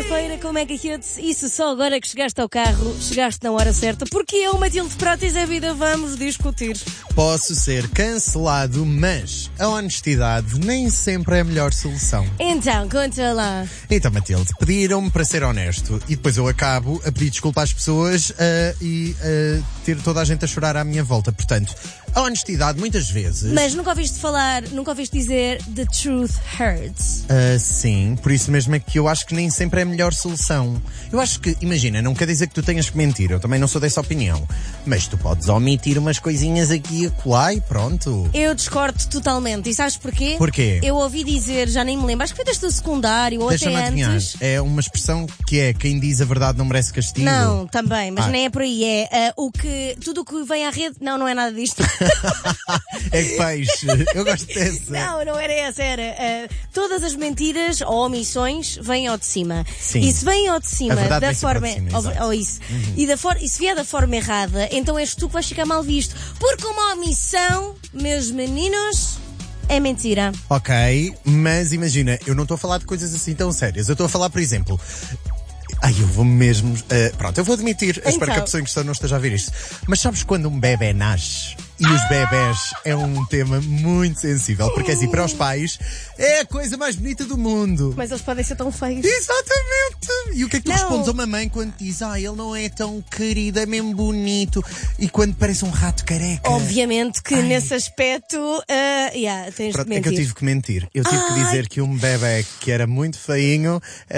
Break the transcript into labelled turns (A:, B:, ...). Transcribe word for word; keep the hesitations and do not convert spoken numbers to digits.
A: Segunda-feira com Mega Hits. Isso só agora que chegaste ao carro, chegaste na hora certa, porque eu, Matilde Prates, a vida vamos discutir.
B: Posso ser cancelado, mas a honestidade nem sempre é a melhor solução.
A: Então, conta lá.
B: Então, Matilde, pediram-me para ser honesto e depois eu acabo a pedir desculpa às pessoas uh, e uh, ter toda a gente a chorar à minha volta. Portanto, a honestidade muitas vezes...
A: Mas nunca ouviste falar, nunca ouviste dizer The truth hurts.
B: Uh, sim, por isso mesmo é que eu acho que nem sempre é a melhor solução. Eu acho que, imagina, não quer dizer que tu tenhas que mentir, eu também não sou dessa opinião, mas tu podes omitir umas coisinhas aqui e acolá e pronto.
A: Eu discordo totalmente. E sabes porquê?
B: Porquê?
A: Eu ouvi dizer, já nem me lembro, acho que foi desde o secundário ou
B: Deixa-me
A: até
B: adivinhar.
A: antes.
B: É uma expressão que é quem diz a verdade não merece castigo.
A: Não, também, mas
B: Ah.
A: nem é por aí. É uh, o que, tudo o que vem à rede. Não, não é nada disto.
B: É peixe. Eu gosto dessa.
A: Não, não era essa, era. Uh, todas as mentiras ou omissões vêm ao de cima.
B: Sim.
A: E se vêm ao de
B: A
A: cima
B: verdade
A: da
B: vem sempre ao
A: forma.
B: de cima,
A: ou,
B: exato.
A: ou isso. E, da for, e se vier da forma errada, então és tu que vais ficar mal visto. Porque uma omissão, meus meninos, é mentira.
B: Ok, mas imagina, eu não estou a falar de coisas assim tão sérias. Eu estou a falar, por exemplo... Ai, eu vou mesmo... Uh, pronto, eu vou admitir. Eu
A: Então.
B: espero que a pessoa em questão não esteja a ver isto. Mas sabes quando um bebé nasce? E os bebés é um tema muito sensível. Porque assim, para os pais, é a coisa mais bonita do mundo.
A: Mas eles podem ser tão feios.
B: Exatamente! E o que é que tu
A: Não.
B: respondes a uma mãe quando diz, ah, ele não é tão querido, é mesmo bonito, e quando parece um rato careca?
A: Obviamente que
B: Ai.
A: nesse aspecto, uh, yeah, tens
B: Pronto,
A: de
B: é que eu
A: mentir.
B: tive que mentir. Eu tive que dizer que um bebé que era muito feinho